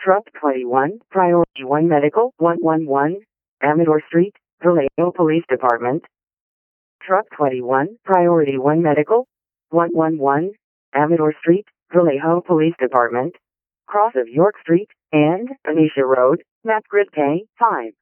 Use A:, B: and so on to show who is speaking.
A: Truck 21, Priority 1 Medical, 111, Amador Street, Vallejo Police Department. Truck 21, Priority 1 Medical, 111, Amador Street, Vallejo Police Department. Cross of York Street and Anisha Road, Map Grid K, 5.